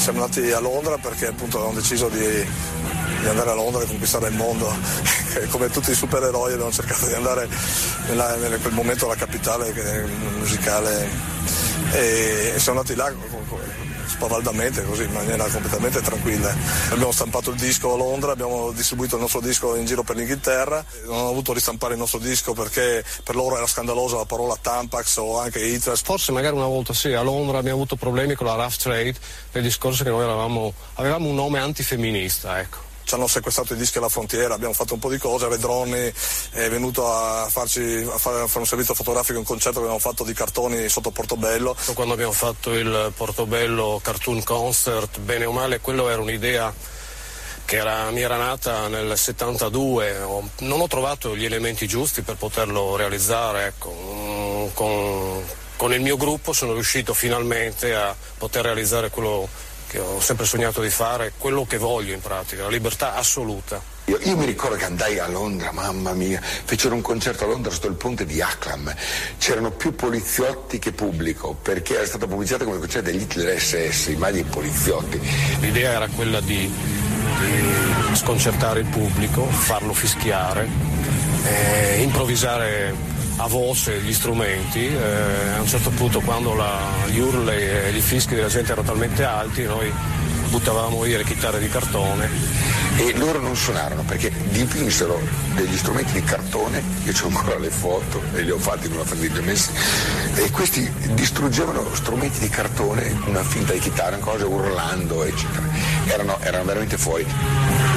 Siamo andati a Londra perché appunto avevamo deciso di andare a Londra e conquistare il mondo. Come tutti i supereroi abbiamo cercato di andare in quel momento alla capitale musicale e siamo andati là spavaldamente, così in maniera completamente tranquilla. Abbiamo stampato il disco a Londra, abbiamo distribuito il nostro disco in giro per l'Inghilterra, non ho voluto ristampare il nostro disco perché per loro era scandalosa la parola Tampax o anche Hitler. Forse magari una volta sì, a Londra abbiamo avuto problemi con la Rough Trade per il discorso che noi avevamo un nome antifemminista, ecco. Ci hanno sequestrato i dischi alla frontiera, abbiamo fatto un po' di cose, Redroni è venuto a fare un servizio fotografico, un concerto che abbiamo fatto di cartoni sotto Portobello. Quando abbiamo fatto il Portobello Cartoon Concert, bene o male, quello era un'idea che mi era nata nel 72, non ho trovato gli elementi giusti per poterlo realizzare, ecco. Con il mio gruppo sono riuscito finalmente a poter realizzare quello che ho sempre sognato di fare, quello che voglio in pratica, la libertà assoluta. Io mi ricordo che andai a Londra, mamma mia, fecero un concerto a Londra sotto il ponte di Acklam, c'erano più poliziotti che pubblico, perché era stato pubblicizzato come il concerto degli Hitler SS, mai dei poliziotti. L'idea era quella di sconcertare il pubblico, farlo fischiare, improvvisare a voce gli strumenti, a un certo punto quando gli urli e gli fischi della gente erano talmente alti noi buttavamo via le chitarre di cartone. E loro non suonarono perché dipinsero degli strumenti di cartone, io c'ho ancora le foto e li ho fatti con una famiglia messi, e questi distruggevano strumenti di cartone, una finta di chitarra, cose urlando eccetera, erano veramente fuori.